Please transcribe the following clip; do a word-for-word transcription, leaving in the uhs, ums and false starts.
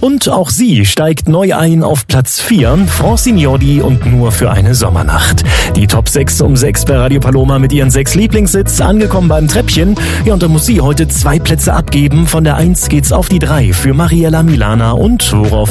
Und auch sie steigt neu ein auf Platz vier, Francine Jordi und Nur für eine Sommernacht. Die Top sechs um sechs bei Radio Paloma mit ihren sechs Lieblingssitz angekommen beim Treppchen. Ja, und da muss sie heute zwei Plätze abgeben. Von der eins geht's auf die drei für Mariella Milana und Worauf